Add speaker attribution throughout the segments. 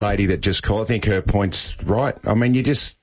Speaker 1: lady that just called, I think her point's right. I mean, you just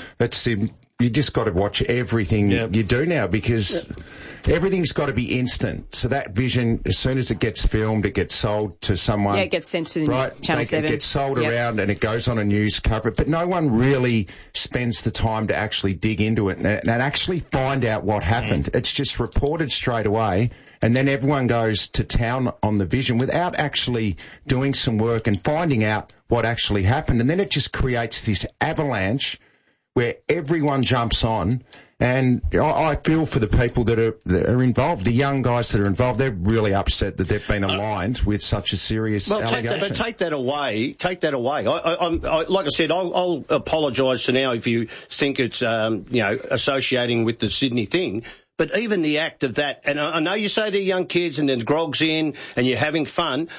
Speaker 1: got to watch everything you do now because everything's got to be instant. So that vision, as soon as it gets filmed, it gets sold to someone.
Speaker 2: Yeah, it gets sent to Channel 7.
Speaker 1: It gets sold around and it goes on a news cover. But no one really spends the time to actually dig into it and actually find out what happened. It's just reported straight away. And then everyone goes to town on the vision without actually doing some work and finding out what actually happened. And then it just creates this avalanche where everyone jumps on. And I feel for the people that are involved, the young guys that are involved. They're really upset that they've been aligned with such a serious allegation.
Speaker 3: Take that away. Like I said, I'll apologise to now if you think it's associating with the Sydney thing. But even the act of that, and I know you say they're young kids and then grog's in and you're having fun.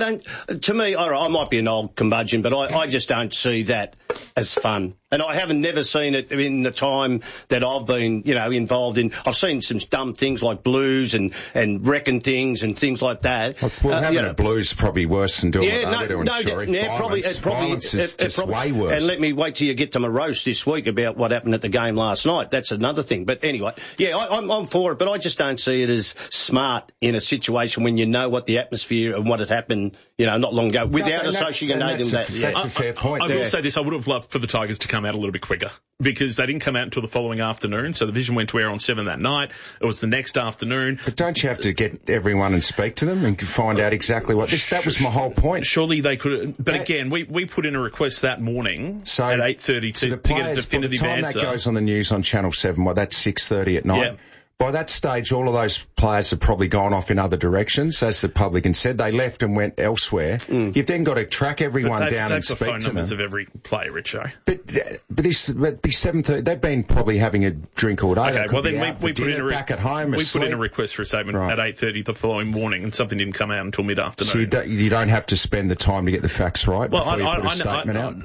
Speaker 3: To me, I might be an old curmudgeon, but I just don't see that as fun. And I haven't never seen it in the time that I've been, involved in. I've seen some dumb things like blues and wrecking things and things like that.
Speaker 1: Well, having a blues is probably worse than doing what they're doing. Violence is just way worse.
Speaker 3: And let me wait till you get to my roast this week about what happened at the game last night. That's another thing. But anyway, I'm for it, but I just don't see it as smart in a situation when you know what the atmosphere and what had happened, not long ago, without associating that.
Speaker 1: That's a fair point.
Speaker 4: I will say this, I would have loved for the Tigers to come out a little bit quicker because they didn't come out until the following afternoon. So the vision went to air on 7 that night. It was the next afternoon.
Speaker 1: But don't you have to get everyone and speak to them and find out exactly what that was my whole point.
Speaker 4: Surely they could, but again, we put in a request that morning at 8:30 to get a definitive answer.
Speaker 1: By the time that goes on the news on Channel 7, that's 6:30 at night.
Speaker 4: Yeah.
Speaker 1: By that stage, all of those players have probably gone off in other directions, as the publican said. They left and went elsewhere. You've then got to track everyone down and speak to them.
Speaker 4: That's the phone numbers of every player, Richo.
Speaker 1: But be 7:30. They've been probably having a drink all day.
Speaker 4: Okay, well then we put in
Speaker 1: back at home.
Speaker 4: We put in a request for a statement at 8:30 the following morning, and something didn't come out until mid-afternoon.
Speaker 1: So you don't have to spend the time to get the facts right before you put a statement out.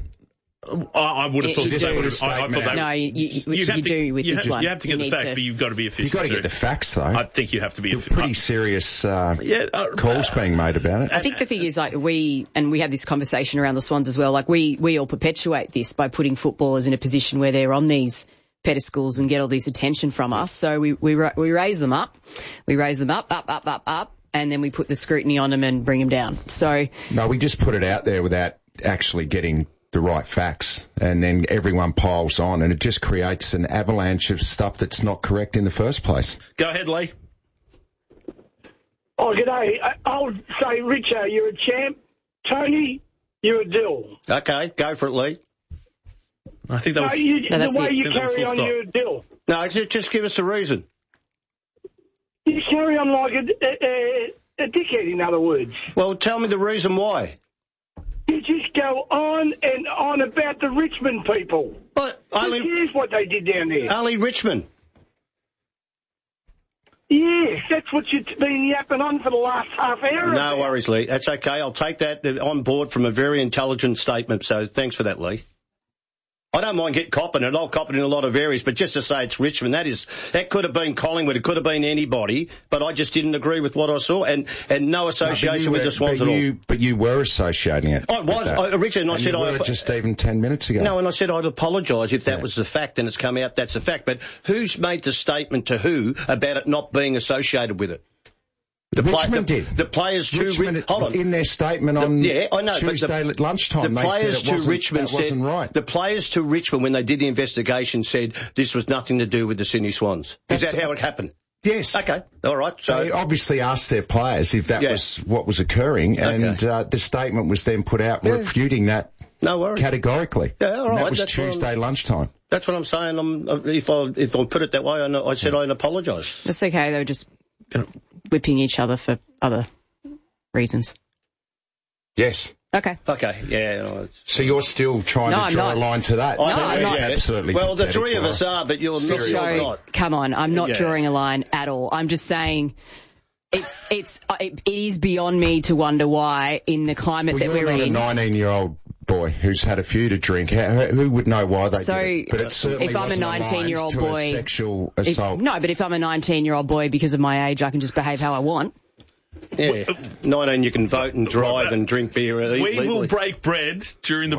Speaker 4: I would have thought they would have. I thought
Speaker 2: no, you do with this one.
Speaker 4: You have to get the facts, but you've got to be efficient.
Speaker 1: You've got to get the facts, though.
Speaker 4: I think you have to be efficient.
Speaker 1: Pretty serious calls being made about it.
Speaker 2: I think the thing is, we had this conversation around the Swans as well, we all perpetuate this by putting footballers in a position where they're on these pedestals and get all this attention from us. So we raise them up. We raise them up, and then we put the scrutiny on them and bring them down. So
Speaker 1: no, we just put it out there without actually getting the right facts, and then everyone piles on, and it just creates an avalanche of stuff that's not correct in the first place.
Speaker 4: Go ahead, Lee.
Speaker 5: Oh, g'day. I'll say, Richo, you're a champ. Tony, you're a dill.
Speaker 3: Okay, go for it, Lee.
Speaker 4: I think that was...
Speaker 5: the way you carry on, you're a dill.
Speaker 3: No, just give us a reason.
Speaker 5: You carry on like a dickhead, in other words.
Speaker 3: Well, tell me the reason why.
Speaker 5: You just go on and on about the Richmond people.
Speaker 3: But
Speaker 5: who cares what they did down there?
Speaker 3: Only Richmond.
Speaker 5: Yes, that's what you've been yapping on for the last half hour.
Speaker 3: No worries, Lee. That's okay. I'll take that on board from a very intelligent statement, so thanks for that, Lee. I don't mind copping it. I'll cop it in a lot of areas, but just to say it's Richmond, that could have been Collingwood, it could have been anybody, but I just didn't agree with what I saw, and no association with the Swans at all.
Speaker 1: But you were associating it.
Speaker 3: I was, Richard, and I said...
Speaker 1: You were just even 10 minutes ago.
Speaker 3: No, and I said I'd apologise if that was the fact, and it's come out that's a fact, but who's made the statement to who about it not being associated with it?
Speaker 1: Richmond did.
Speaker 3: The players to
Speaker 1: hold on. In their statement on Tuesday at lunchtime, they said that wasn't right.
Speaker 3: The players to Richmond, when they did the investigation, said this was nothing to do with the Sydney Swans. Is that how it happened?
Speaker 1: Yes.
Speaker 3: Okay. All right. So
Speaker 1: they obviously asked their players if that was what was occurring, and the statement was then put out refuting that.
Speaker 3: No worries.
Speaker 1: Categorically.
Speaker 3: Yeah, all right.
Speaker 1: That was Tuesday lunchtime.
Speaker 3: That's what I'm saying. If I put it that way, I said I'd apologise.
Speaker 2: That's okay. They were just whipping each other for other reasons.
Speaker 1: Yes.
Speaker 2: Okay.
Speaker 3: Okay, yeah.
Speaker 1: So you're still trying to draw a line to that?
Speaker 2: No, I'm not.
Speaker 1: Absolutely.
Speaker 3: Well, the three of us are, but you're not.
Speaker 2: Come on, I'm not drawing a line at all. I'm just saying it is beyond me to wonder why in the climate that we're in.
Speaker 1: You're not a 19-year-old boy who's had a few to drink. Who would know why they did it? But it certainly
Speaker 2: if I'm a 19-year-old boy,
Speaker 1: sexual assault.
Speaker 2: But if I'm a 19-year-old boy because of my age, I can just behave how I want.
Speaker 3: Yeah. 19, you can vote and drive and drink beer
Speaker 4: We
Speaker 3: legally.
Speaker 4: will break bread during the